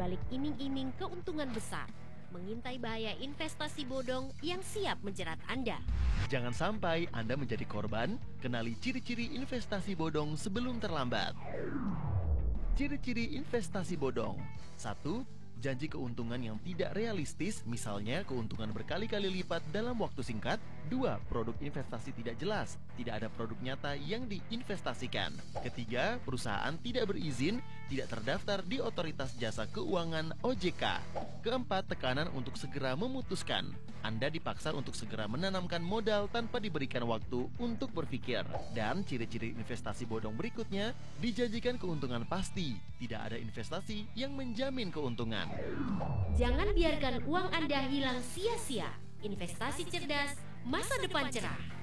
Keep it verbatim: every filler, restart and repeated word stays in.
balik iming-iming keuntungan besar, mengintai bahaya investasi bodong yang siap menjerat Anda. Jangan sampai Anda menjadi korban. Kenali ciri-ciri investasi bodong sebelum terlambat. Ciri-ciri investasi bodong. Satu. Janji keuntungan yang tidak realistis, misalnya keuntungan berkali-kali lipat dalam waktu singkat. Dua. Produk investasi tidak jelas, tidak ada produk nyata yang diinvestasikan. Ketiga, perusahaan tidak berizin, tidak terdaftar di Otoritas Jasa Keuangan O J K. Keempat, tekanan untuk segera memutuskan. Anda dipaksa untuk segera menanamkan modal tanpa diberikan waktu untuk berpikir. Dan ciri-ciri investasi bodong berikutnya, dijanjikan keuntungan pasti, tidak ada investasi yang menjamin keuntungan. Jangan biarkan uang Anda hilang sia-sia. Investasi cerdas, masa depan cerah.